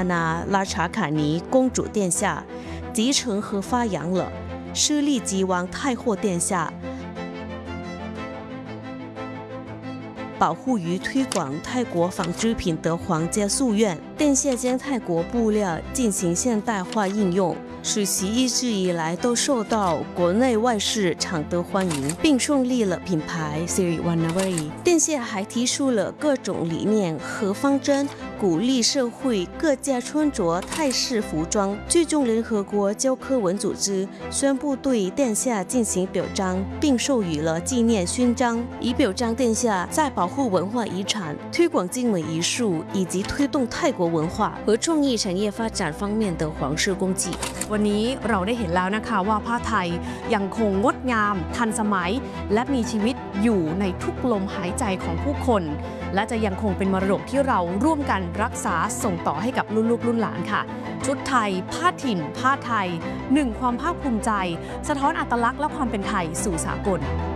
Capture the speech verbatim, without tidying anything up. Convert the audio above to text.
娜拉查卡尼公主殿下继承和发扬了施利吉王太后殿下保护与推广泰国纺织品的皇家夙愿，殿下将泰国布料进行现代化应用，使其一直以来都受到国内外市场的欢迎，并创立了品牌 Siri Wanawari。殿下还提出了各种理念和方针，鼓励社会各家穿着泰式服装。最终，联合国教科文组织宣布对殿下进行表彰，并授予了纪念勋章，以表彰殿下在保护文化遗产、推广精美艺术以及推动泰国文化和创意产业发展方面的皇室功绩。 วันนี้เราได้เห็นแล้วนะคะว่าผ้าไทยยังคงงดงามทันสมัยและมีชีวิตอยู่ในทุกลมหายใจของผู้คนและจะยังคงเป็นมรดกที่เราร่วมกันรักษาส่งต่อให้กับรุ่นลูกรุ่นหลานค่ะชุดไทยผ้าถิ่นผ้าไทยหนึ่งความภาคภูมิใจสะท้อนอัตลักษณ์และความเป็นไทยสู่สากล